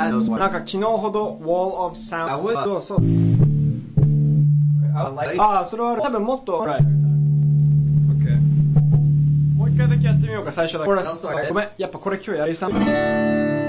なんか昨日ほど Wall of Sound そうそれはある。多分もっと、right. Okay. もう一回だけやってみようか、最初だけ。ごめん、やっぱこれ今日やりさん